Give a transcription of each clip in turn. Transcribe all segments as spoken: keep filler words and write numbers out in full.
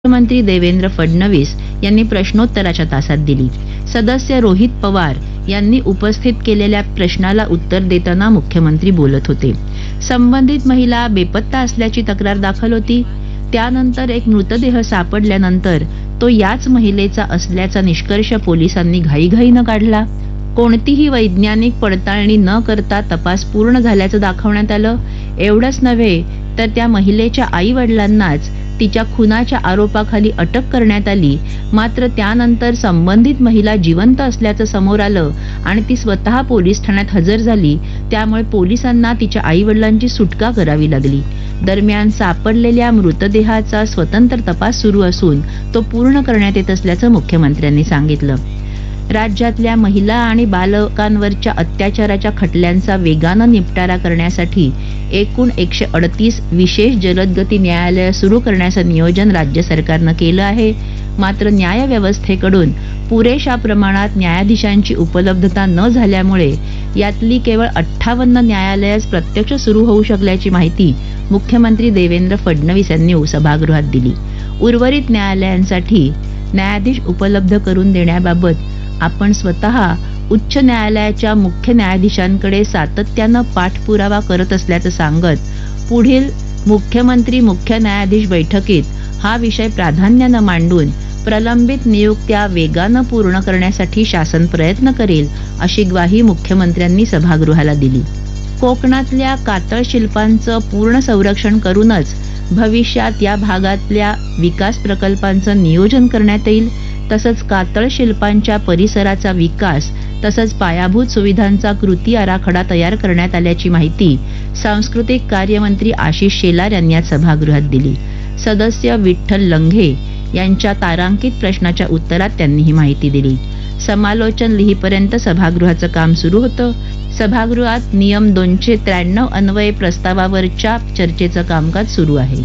मुख्यमंत्री देवेंद्र फडणवीस यांनी प्रश्नोत्तराच्या तासात दिली. सदस्य रोहित पवार यांनी उपस्थित केलेल्या प्रश्नाला उत्तर देताना मुख्यमंत्री बोलत होते. संबंधित महिला बेपत्ता असल्याची तक्रार दाखल होती. त्यानंतर एक मृतदेह सापडल्यानंतर तो याच महिलेचा असल्याचा निष्कर्ष पोलिसांनी घाईघाईनं काढला. कोणतीही वैज्ञानिक पडताळणी न करता तपास पूर्ण झाल्याचं दाखवण्यात आलं. एवढंच नव्हे तर त्या महिलेच्या आई वडिलांनाच तिच्या खुनाच्या आरोपाखाली अटक करण्यात आली. मात्र त्यानंतर संबंधित महिला जिवंत असल्याचं समोर आलं आणि ती स्वतः पोलीस ठाण्यात हजर झाली. त्यामुळे पोलिसांना तिच्या आई वडिलांची सुटका करावी लागली. दरम्यान सापडलेल्या मृतदेहाचा स्वतंत्र तपास सुरू असून तो पूर्ण करण्यात येत असल्याचं मुख्यमंत्र्यांनी सांगितलं. राज्यातल्या महिला आणि बालकांवरच्या अत्याचाराच्या खटल्यांचा वेगानं निपटारा करण्यासाठी एकूण एकशे अडतीस विशेष जलदगती न्यायालय सुरू करण्याचं नियोजन राज्य सरकारनं केलं आहे. मात्र न्याय व्यवस्थेकडून पुरेशा प्रमाणात न्यायाधीशांची उपलब्धता न झाल्यामुळे यातली केवळ अठ्ठावन्न न्यायालयच प्रत्यक्ष सुरू होऊ शकल्याची माहिती मुख्यमंत्री देवेंद्र फडणवीस यांनी सभागृहात दिली. उर्वरित न्यायालयांसाठी न्यायाधीश उपलब्ध करून देण्याबाबत आपण स्वतः उच्च न्यायालयाच्या मुख्य न्यायाधीशांकडे सातत्यानं पाठपुरावा करत असल्याचं सांगत पुढील मुख्यमंत्री मुख्य न्यायाधीश बैठकीत हा विषय प्राधान्यानं मांडून प्रलंबित नियुक्त्या वेगानं पूर्ण करण्यासाठी शासन प्रयत्न करेल अशी ग्वाही मुख्यमंत्र्यांनी सभागृहाला दिली. कोकणातल्या कातळ शिल्पांचं पूर्ण संरक्षण करूनच भविष्यात या भागातल्या विकास प्रकल्पांचं नियोजन करण्यात येईल. तसंच कातळ शिल्पांच्या परिसराचा विकास तसंच पायाभूत सुविधांचा कृती आराखडा तयार करण्यात आल्याची माहिती सांस्कृतिक कार्यमंत्री आशिष शेलार यांनी आज सभागृहात दिली. सदस्य विठ्ठल लंघे यांच्या तारांकित प्रश्नाच्या उत्तरात त्यांनी ही माहिती दिली. समालोचन लिहीपर्यंत सभागृहाचं काम सुरू होतं. सभागृहात नियम दोनशे त्र्याण्णव अन्वये प्रस्तावावरच्या चर्चेचं कामकाज सुरू आहे.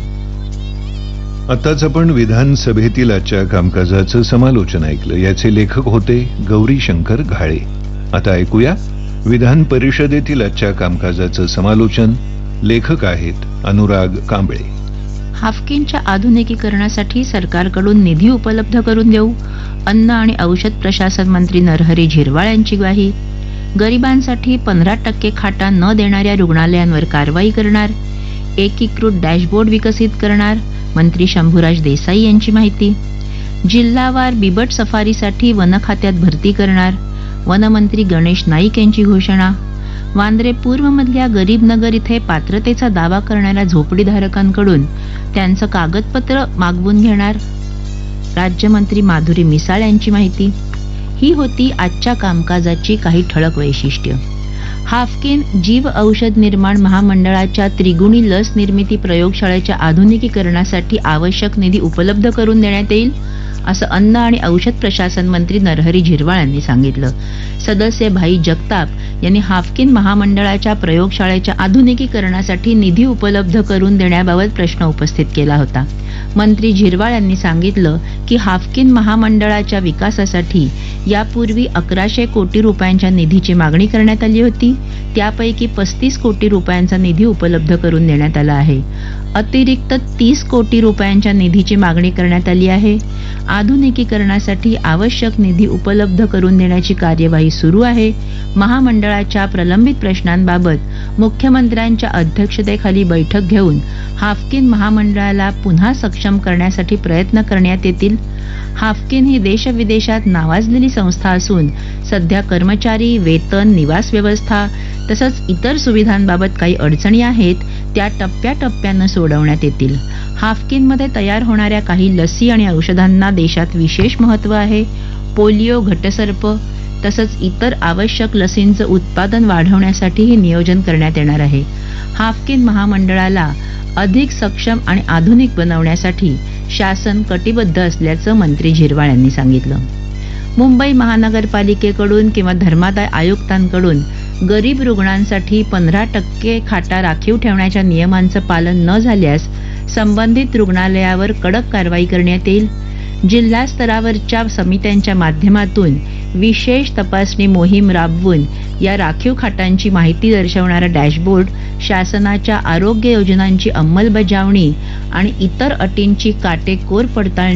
आताच आपण विधानसभेतील आजच्या कामकाजाचं समालोचन ऐकलं. याचे लेखक होते गौरी शंकर घाळे. आता ऐकूया विधान परिषदेतील आजच्या कामकाजाचं समालोचन. लेखक आहेत अनुराग कांबळे. हाफकिनच्या आधुनिकीकरणासाठी सरकारकडून निधी उपलब्ध करून देऊ, अन्न आणि औषध प्रशासन मंत्री नरहरी झिरवाळ यांची ग्वाही. गरिबांसाठी पंधरा टक्के खाटा न देणाऱ्या रुग्णालयांवर कारवाई करणार. एकीकृत डॅशबोर्ड विकसित करणार, मंत्री शंभूराज देसाई यांची माहिती. जिल्हावार बिबट सफारीसाठी वन खात्यात भरती करणार, वनमंत्री गणेश नाईक यांची घोषणा. वांद्रे पूर्वमधल्या गरीबनगर इथे पात्रतेचा दावा करणाऱ्या झोपडीधारकांकडून त्यांचं कागदपत्र मागवून घेणार, राज्यमंत्री माधुरी मिसाळ यांची माहिती. ही होती आजच्या कामकाजाची काही ठळक वैशिष्ट्य. हाफकिन जीव औषध निर्माण महामंडळाच्या त्रिगुणी लस निर्मिती प्रयोगशाळेच्या आधुनिकीकरणासाठी आवश्यक निधी उपलब्ध करून देण्यात येईल असं अन्न आणि औषध प्रशासन मंत्री नरहरी झिरवाळ यांनी सांगितलं. सदस्य भाई जगताप यांनी हाफकिन महामंडळाच्या प्रयोगशाळेच्या आधुनिकीकरणासाठी निधी उपलब्ध करून देण्याबाबत प्रश्न उपस्थित केला होता. मंत्री झिरवाळ यांनी सांगितलं की हाफकिन महामंडळाच्या विकासासाठी यापूर्वी अकराशे कोटी रुपयांच्या निधीची मागणी करण्यात आली होती. त्यापैकी पस्तीस कोटी रुपयांचा निधी उपलब्ध करून देण्यात आला आहे. अतिरिक्त तीस कोटी रुपयांच्या निधीची मागणी करण्यात आली आहे. आधुनिकीकरणासाठी आवश्यक निधी उपलब्ध करून देण्याची कार्यवाही सुरू आहे. महामंडळाच्या प्रलंबित प्रश्नांबाबत मुख्यमंत्र्यांच्या अध्यक्षतेखाली बैठक घेऊन हाफकिन महामंडळाला पुन्हा सक्षम करण्यासाठी प्रयत्न करण्यात येतील. हाफकिन ही देशविदेशात नावाजलेली संस्था असून सध्या कर्मचारी, वेतन, निवास व्यवस्था तसंच इतर सुविधांबाबत काही अडचणी आहेत त्या टप्प्याटप्प्यानं सोडवण्यात येतील. हाफकिनमध्ये तयार होणाऱ्या काही लसी आणि औषधांना देशात विशेष महत्त्व आहे. पोलिओ, घटसर्प तसंच इतर आवश्यक लसींचं उत्पादन वाढवण्यासाठीही नियोजन करण्यात येणार आहे. हाफकिन महामंडळाला अधिक सक्षम आणि आधुनिक बनवण्यासाठी शासन कटिबद्ध असल्याचं मंत्री झिरवाळ यांनी सांगितलं. मुंबई महानगरपालिकेकडून किंवा धर्मादाय आयुक्तांकडून गरीब रुग्णांसाठी पंधरा टक्के खाटा राखीव ठेवण्याच्या नियमांचं पालन न झाल्यास संबंधित रुग्णालयावर कडक कारवाई करण्यात येईल. जिल्हा स्तरावरच्या समित्यांच्या माध्यमातून विशेष तपासणी मोहीम राबवून या राखीव खाटांची माहिती दर्शवणारा डॅशबोर्ड, शासनाच्या आरोग्य योजनांची अंमलबजावणी आणि इतर अटींची काटेकोर पडताळणी